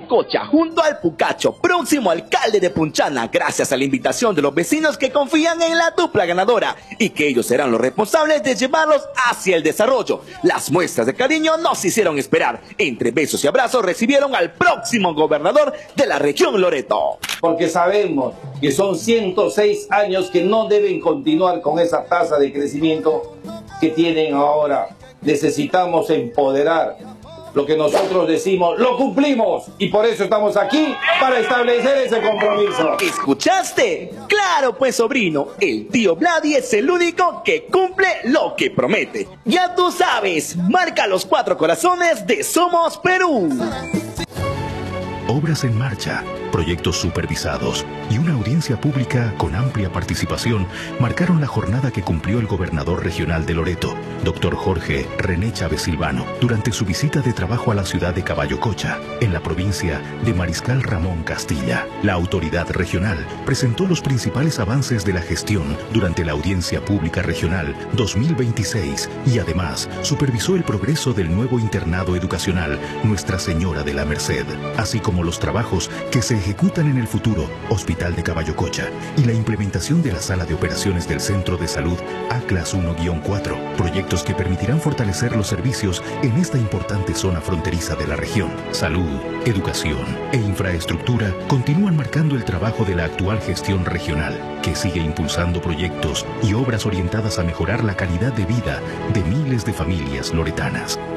Caballococha junto al Pucacho, próximo alcalde de Punchana, gracias a la invitación de los vecinos que confían en la dupla ganadora y que ellos serán los responsables de llevarlos hacia el desarrollo. Las muestras de cariño no se hicieron esperar. Entre besos y abrazos recibieron al próximo gobernador de la región Loreto. Porque sabemos que son 106 años que no deben continuar con esa tasa de crecimiento que tienen ahora. Necesitamos empoderar. Lo que nosotros decimos, lo cumplimos. Y por eso estamos aquí, para establecer ese compromiso. ¿Escuchaste? Claro pues, sobrino, el tío Vladi es el único que cumple lo que promete. Ya tú sabes, marca los 4 corazones de Somos Perú. Obras en marcha, proyectos supervisados y una audiencia pública con amplia participación marcaron la jornada que cumplió el gobernador regional de Loreto, Dr. Jorge René Chávez Silvano, durante su visita de trabajo a la ciudad de Caballococha, en la provincia de Mariscal Ramón Castilla. La autoridad regional presentó los principales avances de la gestión durante la audiencia pública regional 2026 y además supervisó el progreso del nuevo internado educacional Nuestra Señora de la Merced, así como los trabajos que se ejecutan en el futuro Hospital de Caballococha y la implementación de la sala de operaciones del Centro de Salud ACLAS 1-4, proyectos que permitirán fortalecer los servicios en esta importante zona fronteriza de la región. Salud, educación e infraestructura continúan marcando el trabajo de la actual gestión regional, que sigue impulsando proyectos y obras orientadas a mejorar la calidad de vida de miles de familias loretanas.